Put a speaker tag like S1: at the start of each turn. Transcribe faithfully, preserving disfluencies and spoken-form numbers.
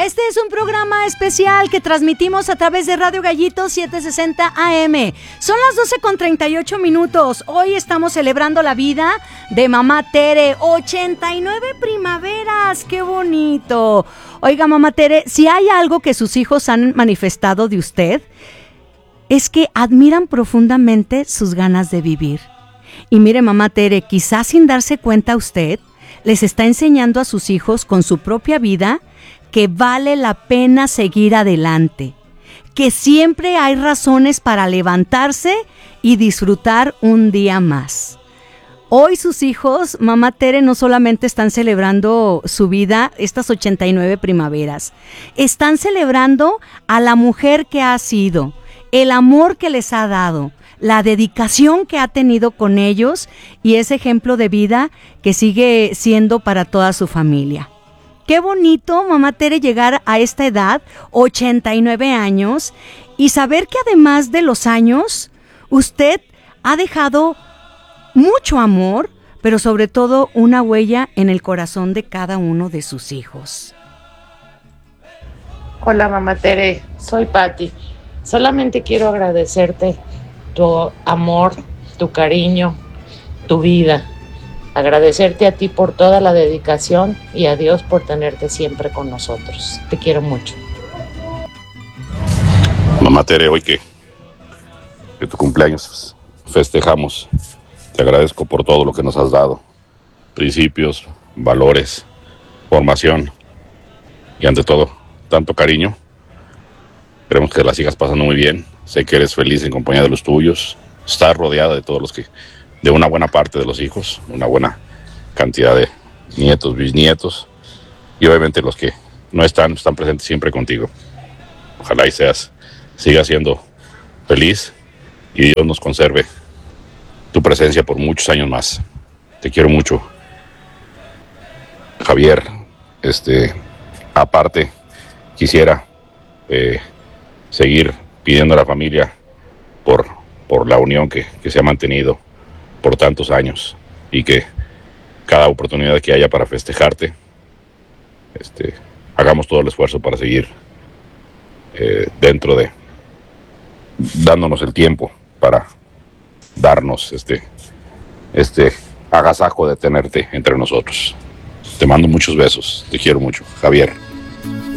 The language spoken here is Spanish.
S1: Este es un programa especial que transmitimos a través de Radio Gallito setecientos sesenta A M. Son las doce con treinta y ocho minutos. Hoy estamos celebrando la vida de Mamá Tere. ochenta y nueve primaveras. ¡Qué bonito! Oiga, Mamá Tere, si hay algo que sus hijos han manifestado de usted, es que admiran profundamente sus ganas de vivir. Y mire, Mamá Tere, quizás sin darse cuenta usted, les está enseñando a sus hijos con su propia vida que vale la pena seguir adelante, que siempre hay razones para levantarse y disfrutar un día más. Hoy sus hijos, Mamá Tere, no solamente están celebrando su vida, estas ochenta y nueve primaveras, están celebrando a la mujer que ha sido, el amor que les ha dado, la dedicación que ha tenido con ellos y ese ejemplo de vida que sigue siendo para toda su familia. Qué bonito, Mamá Tere, llegar a esta edad, ochenta y nueve años, y saber que además de los años, usted ha dejado mucho amor, pero sobre todo una huella en el corazón de cada uno de sus hijos.
S2: Hola, Mamá Tere, soy Patti. Solamente quiero agradecerte tu amor, tu cariño, tu vida. Agradecerte a ti por toda la dedicación y a Dios por tenerte siempre con nosotros. Te quiero mucho.
S3: Mamá Tere, hoy que, que tu cumpleaños festejamos, te agradezco por todo lo que nos has dado. Principios, valores, formación y ante todo, tanto cariño. Esperemos que la sigas pasando muy bien. Sé que eres feliz en compañía de los tuyos. Estás rodeada de todos los que... de una buena parte de los hijos, una buena cantidad de nietos, bisnietos, y obviamente los que no están, están presentes siempre contigo. Ojalá y seas, sigas siendo feliz y Dios nos conserve tu presencia por muchos años más. Te quiero mucho. Javier, este, aparte, quisiera eh, seguir pidiendo a la familia por, por la unión que, que se ha mantenido por tantos años y que cada oportunidad que haya para festejarte, este, hagamos todo el esfuerzo para seguir eh, dentro de, dándonos el tiempo para darnos este, este agasajo de tenerte entre nosotros. Te mando muchos besos, te quiero mucho, Javier.